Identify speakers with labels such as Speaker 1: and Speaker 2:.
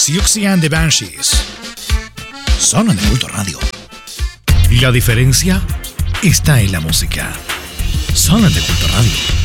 Speaker 1: Siouxsie and the Banshees. Sonan en Culto Radio. La diferencia está en la música. Sonan de Culto Radio.